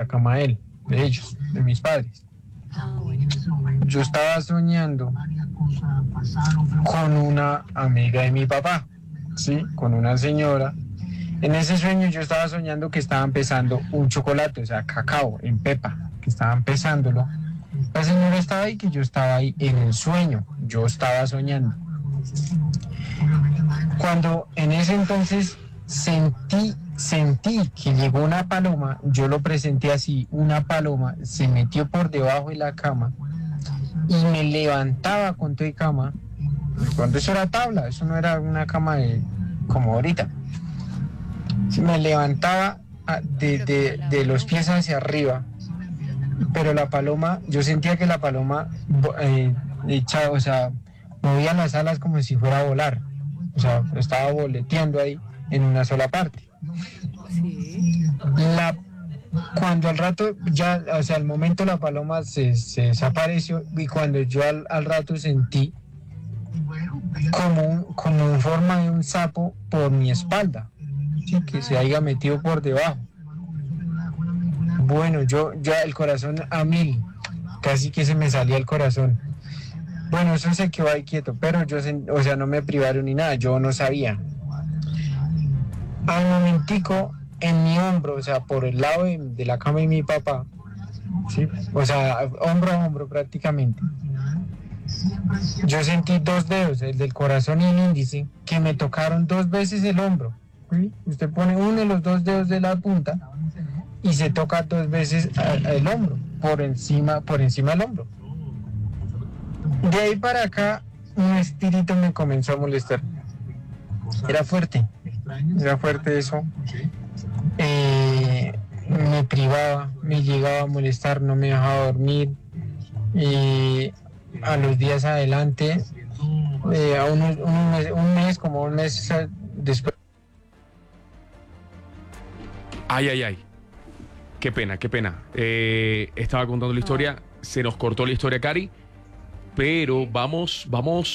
cama de él, de ellos, de mis padres. Yo estaba soñando con una amiga de mi papá, ¿sí? Con una señora. En ese sueño yo estaba soñando que estaban pesando un chocolate, o sea, cacao en pepa, que estaban pesándolo. La señora estaba ahí, que yo estaba ahí en el sueño, yo estaba soñando. Cuando en ese entonces sentí que llegó una paloma, yo lo presenté así, una paloma se metió por debajo de la cama y me levantaba con toda cama. Cuando eso era tabla, eso no era una cama como ahorita. Me levantaba de los pies hacia arriba, pero la paloma, yo sentía que la paloma o sea, movía las alas como si fuera a volar, o sea, estaba boleteando ahí en una sola parte. Sí. Cuando al rato, ya, o sea, al momento la paloma se desapareció y cuando yo al rato sentí como en forma de un sapo por mi espalda, ¿sí? Que se haya metido por debajo. Bueno, yo ya el corazón a 1000, casi que se me salía el corazón. Bueno, eso se quedó ahí quieto, pero yo, o sea, no me privaron ni nada, yo no sabía. Al momentico, en mi hombro, o sea, por el lado de la cama de mi papá, ¿sí? O sea, hombro a hombro prácticamente. Yo sentí 2 dedos, el del corazón y el índice, que me tocaron 2 veces el hombro. ¿Sí? Usted pone uno de los 2 dedos de la punta y se toca 2 veces el hombro, por encima del hombro. De ahí para acá, un espíritu me comenzó a molestar. Era fuerte eso. Me privaba, me llegaba a molestar, no me dejaba dormir. Y a los días adelante, un mes después. Ay. Qué pena. Estaba contando la historia, se nos cortó la historia, Cari, pero vamos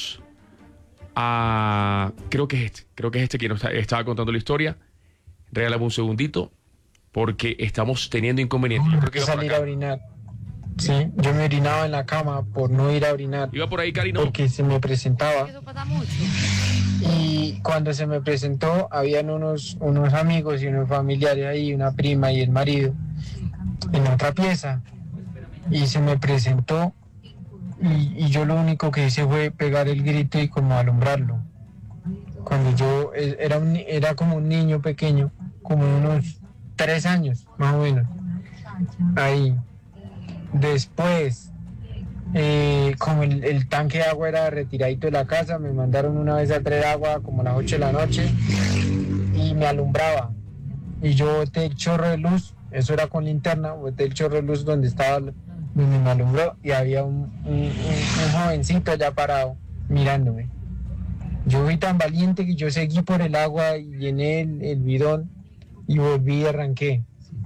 a... Creo que es este quien nos estaba contando la historia. Regálame un segundito, porque estamos teniendo inconvenientes. Yo creo que salir a orinar. Sí, yo me orinaba en la cama por no ir a orinar. Iba por ahí, Cari, ¿no? Porque se me presentaba. Eso pasa mucho. Y cuando se me presentó, habían unos amigos y unos familiares ahí, una prima y el marido, en otra pieza. Y se me presentó y yo lo único que hice fue pegar el grito y como alumbrarlo. Cuando yo era como un niño pequeño, como unos 3 años, más o menos. Ahí. Después, como el tanque de agua era retiradito de la casa, me mandaron una vez a traer agua como a las 8 de la noche y me alumbraba. Y yo boté el chorro de luz, eso era con linterna, boté el chorro de luz donde me alumbró y había un jovencito allá parado mirándome. Yo fui tan valiente que yo seguí por el agua y llené el bidón y volví y arranqué.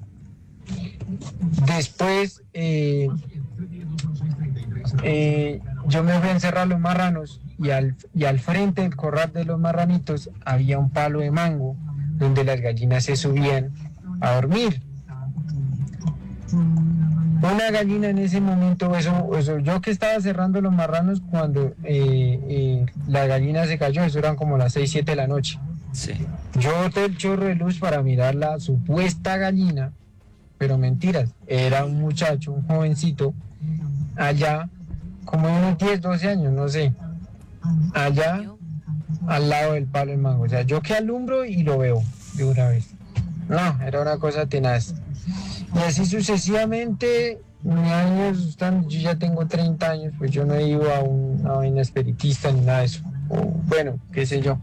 Después yo me fui a encerrar los marranos y al frente del corral de los marranitos había un palo de mango donde las gallinas se subían a dormir. Una gallina en ese momento, eso yo que estaba cerrando los marranos cuando la gallina se cayó, eso eran como las 6, 7 de la noche. Sí. Yo boté el chorro de luz para mirar la supuesta gallina, pero mentiras, era un muchacho, un jovencito, allá, como de unos 10, 12 años, no sé, allá al lado del palo de mango. O sea, yo que alumbro y lo veo de una vez. No, era una cosa tenaz. Y así sucesivamente, mis años están, yo ya tengo 30 años, pues yo no he ido a una vaina espiritista ni nada de eso. O, bueno, qué sé yo.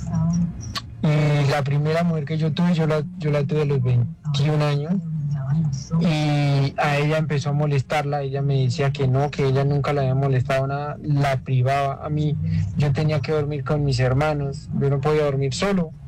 Y la primera mujer que yo tuve, yo la tuve a los 21 años. Y a ella empezó a molestarla, ella me decía que no, que ella nunca la había molestado nada, la privaba. A mí, yo tenía que dormir con mis hermanos, yo no podía dormir solo,